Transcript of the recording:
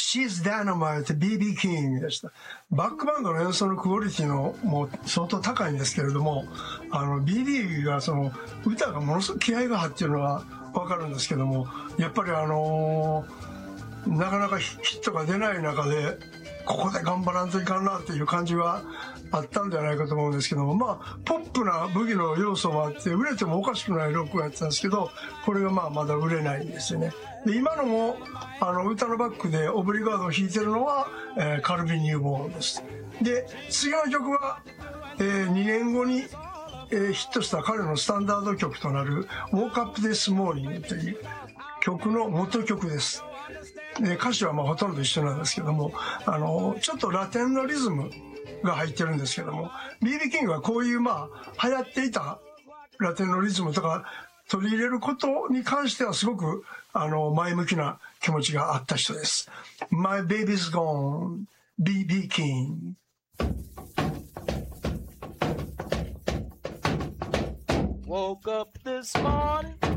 She's Dynamite, BB King でした。バックバンドの演奏のクオリティのもう相当高いんですけれども、BB がその歌がものすごく気合が入っているのはわかるんですけども、やっぱりなかなかヒットが出ない中で、ここで頑張らんといかんなっていう感じはあったんじゃないかと思うんですけども、まあ、ポップな武器の要素もあって、売れてもおかしくないロックをやってたんですけど、これがまあ、まだ売れないんですよね。で、今のも、歌のバックでオブリガードを弾いてるのは、カルビ・ニューボーンです。で、次の曲は、2年後に、ヒットした彼のスタンダード曲となる Woke Up This Morning という曲の元曲です。で、歌詞はまあほとんど一緒なんですけども、ちょっとラテンのリズムが入ってるんですけども、BB キングはこういうまあ流行っていたラテンのリズムとか取り入れることに関してはすごく前向きな気持ちがあった人です。My baby's gone, BB King。 Woke up this morning